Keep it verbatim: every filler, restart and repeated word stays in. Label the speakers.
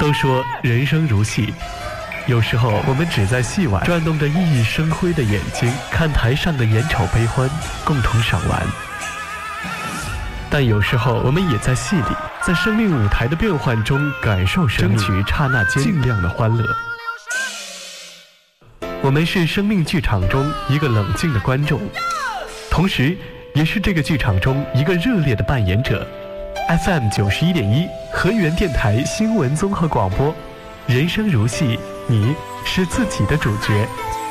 Speaker 1: 都说人生如戏，有时候我们只在戏外转动着熠熠生辉的眼睛，看台上的眼丑悲欢，共同赏玩。但有时候我们也在戏里，在生命舞台的变幻中感受生命，争取刹那间尽量的欢乐。我们是生命剧场中一个冷静的观众，同时也是这个剧场中一个热烈的扮演者。F M 九十一点一河源电台新闻综合广播，人生如戏，你是自己的主角。